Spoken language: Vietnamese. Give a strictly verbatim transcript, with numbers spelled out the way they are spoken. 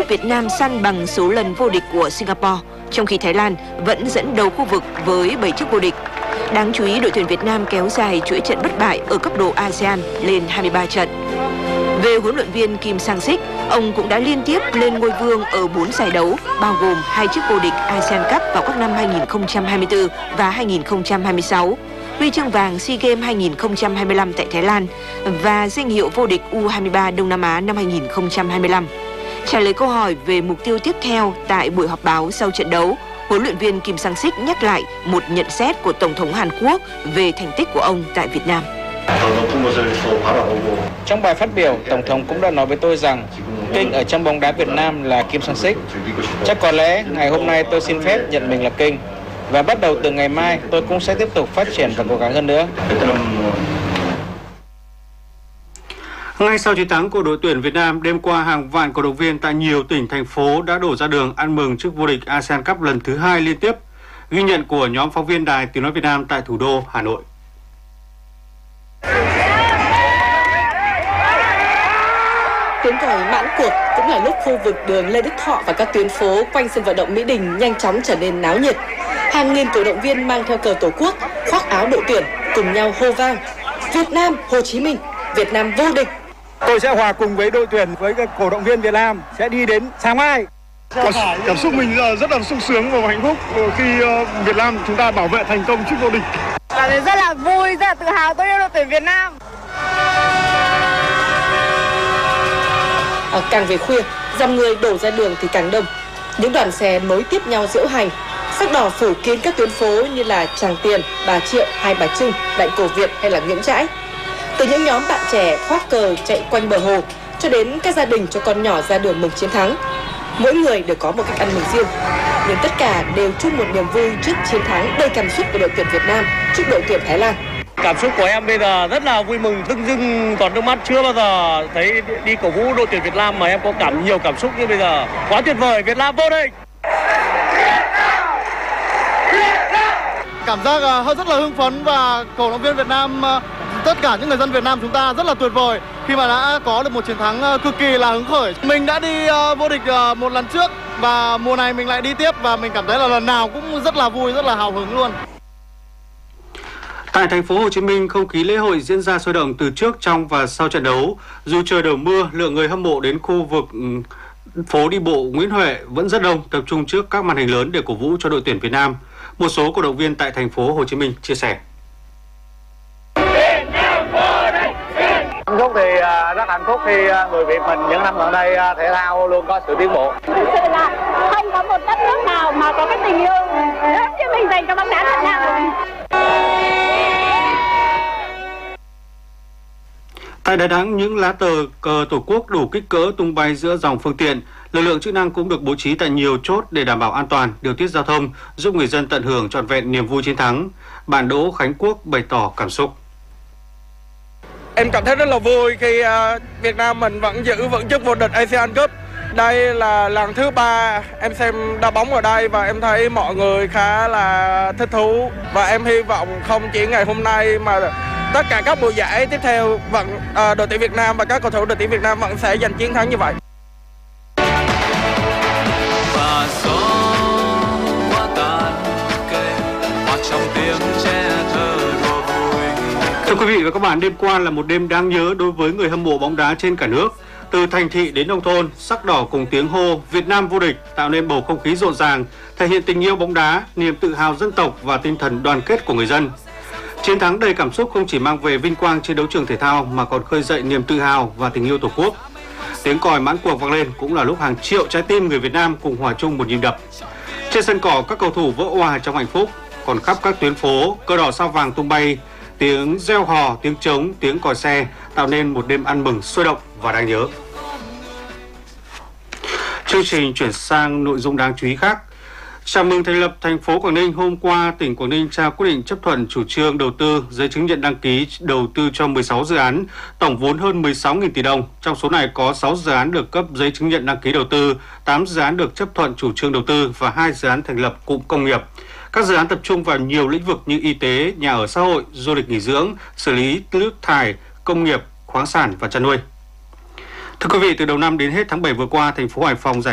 giúp Việt Nam săn bằng số lần vô địch của Singapore, trong khi Thái Lan vẫn dẫn đầu khu vực với bảy chức vô địch. Đáng chú ý, đội tuyển Việt Nam kéo dài chuỗi trận bất bại ở cấp độ a sê an lên hai mươi ba trận. Về huấn luyện viên Kim Sang-sik, ông cũng đã liên tiếp lên ngôi vương ở bốn giải đấu, bao gồm hai chức vô địch a sê an Cup vào các năm hai nghìn không trăm hai mươi tư và hai nghìn không trăm hai mươi sáu, huy chương vàng SEA Games hai nghìn không trăm hai mươi lăm tại Thái Lan và danh hiệu vô địch U hai mươi ba Đông Nam Á năm hai nghìn không trăm hai mươi lăm. Trả lời câu hỏi về mục tiêu tiếp theo tại buổi họp báo sau trận đấu, huấn luyện viên Kim Sang-sik nhắc lại một nhận xét của Tổng thống Hàn Quốc về thành tích của ông tại Việt Nam. Trong bài phát biểu, Tổng thống cũng đã nói với tôi rằng king ở trong bóng đá Việt Nam là Kim Sang-sik. Chắc có lẽ ngày hôm nay tôi xin phép nhận mình là king. Và bắt đầu từ ngày mai, tôi cũng sẽ tiếp tục phát triển và cố gắng hơn nữa. Ngay sau chiến thắng của đội tuyển Việt Nam, đêm qua hàng vạn cổ động viên tại nhiều tỉnh, thành phố đã đổ ra đường ăn mừng chức vô địch a sê an Cup lần thứ hai liên tiếp. Ghi nhận của nhóm phóng viên Đài Tiếng nói Việt Nam tại thủ đô Hà Nội. Tiếng còi mãn cuộc cũng là lúc khu vực đường Lê Đức Thọ và các tuyến phố quanh sân vận động Mỹ Đình nhanh chóng trở nên náo nhiệt. Hàng nghìn cổ động viên mang theo cờ Tổ quốc, khoác áo đội tuyển, cùng nhau hô vang: Việt Nam, Hồ Chí Minh, Việt Nam vô địch. Tôi sẽ hòa cùng với đội tuyển, với các cổ động viên Việt Nam sẽ đi đến sáng mai. Cảm, cảm xúc mình rất là sung sướng và hạnh phúc khi Việt Nam chúng ta bảo vệ thành công chức vô địch. Cảm thấy rất là vui, rất là tự hào, tôi yêu đội tuyển Việt Nam. Ở càng về khuya, dòng người đổ ra đường thì càng đông. Những đoàn xe nối tiếp nhau diễu hành, sắc đỏ phủ kín các tuyến phố như là Tràng Tiền, Bà Triệu, Hai Bà Trưng, Đại Cổ Việt hay là Nguyễn Trãi. Từ những nhóm bạn trẻ khoác cờ chạy quanh bờ hồ cho đến các gia đình cho con nhỏ ra đường mừng chiến thắng. Mỗi người đều có một cách ăn mừng riêng, nhưng tất cả đều chung một niềm vui trước chiến thắng đầy cảm xúc của đội tuyển Việt Nam trước đội tuyển Thái Lan. Cảm xúc của em bây giờ rất là vui mừng, rưng rưng còn nước mắt, chưa bao giờ thấy đi cổ vũ đội tuyển Việt Nam mà em có cảm nhiều cảm xúc như bây giờ. Quá tuyệt vời, Việt Nam vô địch. Cảm giác uh, rất là hưng phấn và cổ động viên Việt Nam, uh, tất cả những người dân Việt Nam chúng ta rất là tuyệt vời khi mà đã có được một chiến thắng uh, cực kỳ là hứng khởi. Mình đã đi uh, vô địch uh, một lần trước và mùa này mình lại đi tiếp và mình cảm thấy là lần nào cũng rất là vui, rất là hào hứng luôn. Tại thành phố Hồ Chí Minh, không khí lễ hội diễn ra sôi động từ trước, trong và sau trận đấu. Dù trời đổ mưa, lượng người hâm mộ đến khu vực phố đi bộ Nguyễn Huệ vẫn rất đông, tập trung trước các màn hình lớn để cổ vũ cho đội tuyển Việt Nam. Một số cổ động viên tại thành phố Hồ Chí Minh chia sẻ. Hạnh phúc thì rất hạnh phúc khi người Việt mình những năm gần đây thể thao luôn có sự tiến bộ. Thực sự là không có một đất nước nào mà có cái tình yêu lớn như mình dành cho bóng đá Việt Nam. Tại Đà Nẵng, những lá tờ cờ Tổ quốc đủ kích cỡ tung bay giữa dòng phương tiện. Lực lượng chức năng cũng được bố trí tại nhiều chốt để đảm bảo an toàn, điều tiết giao thông, giúp người dân tận hưởng trọn vẹn niềm vui chiến thắng. Bạn Đỗ Khánh Quốc bày tỏ cảm xúc. Em cảm thấy rất là vui khi uh, Việt Nam mình vẫn giữ vững chức vô địch a sê an Cup. Đây là lần thứ ba em xem đá bóng ở đây và em thấy mọi người khá là thích thú. Và em hy vọng không chỉ ngày hôm nay mà tất cả các mùa giải tiếp theo vẫn uh, đội tuyển Việt Nam và các cầu thủ đội tuyển Việt Nam vẫn sẽ giành chiến thắng như vậy. Thưa quý vị và các bạn, đêm qua là một đêm đáng nhớ đối với người hâm mộ bóng đá trên cả nước. Từ thành thị đến nông thôn, sắc đỏ cùng tiếng hô Việt Nam vô địch tạo nên bầu không khí rộn ràng, thể hiện tình yêu bóng đá, niềm tự hào dân tộc và tinh thần đoàn kết của người dân. Chiến thắng đầy cảm xúc không chỉ mang về vinh quang trên đấu trường thể thao mà còn khơi dậy niềm tự hào và tình yêu Tổ quốc. Tiếng còi mãn cuộc vang lên cũng là lúc hàng triệu trái tim người Việt Nam cùng hòa chung một nhịp đập. Trên sân cỏ, các cầu thủ vỡ òa trong hạnh phúc, còn khắp các tuyến phố, cờ đỏ sao vàng tung bay, tiếng reo hò, tiếng trống, tiếng còi xe tạo nên một đêm ăn mừng sôi động và đáng nhớ. Chương trình chuyển sang nội dung đáng chú ý khác. Chào mừng thành lập thành phố Quảng Ninh. Hôm qua, tỉnh Quảng Ninh trao quyết định chấp thuận chủ trương đầu tư, giấy chứng nhận đăng ký đầu tư cho mười sáu dự án, tổng vốn hơn mười sáu nghìn tỷ đồng. Trong số này có sáu dự án được cấp giấy chứng nhận đăng ký đầu tư, tám dự án được chấp thuận chủ trương đầu tư và hai dự án thành lập cụm công nghiệp. Các dự án tập trung vào nhiều lĩnh vực như y tế, nhà ở xã hội, du lịch nghỉ dưỡng, xử lý nước thải, công nghiệp, khoáng sản và chăn nuôi. Thưa quý vị, từ đầu năm đến hết tháng bảy vừa qua, thành phố Hải Phòng giải